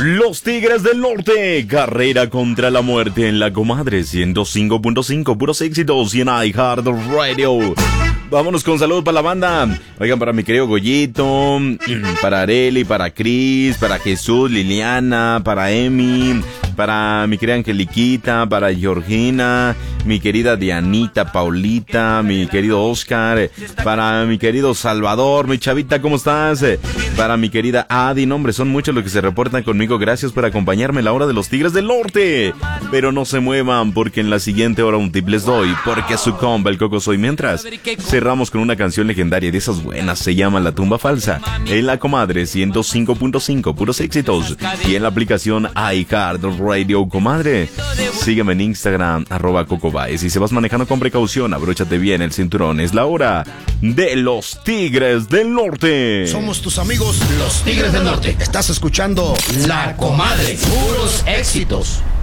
Los Tigres del Norte, carrera contra la muerte en la Comadre 105.5, puros éxitos y en iHeartRadio. Vámonos con saludos para la banda. Oigan, para mi querido Goyito, para Areli, para Cris, para Jesús, Liliana, para Emi, para mi querida Angeliquita, para Georgina, mi querida Dianita, Paulita, mi querido Oscar, para mi querido Salvador, mi chavita, ¿cómo estás? Para mi querida Adi, no, hombre, son muchos los que se reportan conmigo. Gracias por acompañarme en la hora de los Tigres del Norte. Pero no se muevan, porque en la siguiente hora un tip les doy, porque su compa el Coco soy. Mientras, cerramos con una canción legendaria de esas buenas, se llama La Tumba Falsa, en la Comadre 105.5, puros éxitos, y en la aplicación iHeartRadio Comadre. Sígueme en Instagram, @CocoBaez. Y si vas manejando con precaución, abróchate bien el cinturón. Es la hora de los Tigres del Norte. Somos tus amigos, los Tigres del Norte. Estás escuchando La Comadre, puros éxitos.